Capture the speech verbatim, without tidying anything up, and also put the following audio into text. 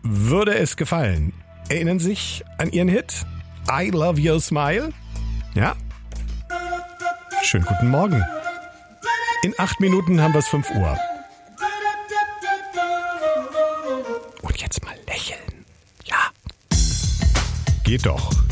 würde es gefallen. Erinnern Sie sich an Ihren Hit? I Love Your Smile? Ja? Schönen guten Morgen. In acht Minuten haben wir es fünf Uhr. Und jetzt mal lächeln. Ja. Geht doch.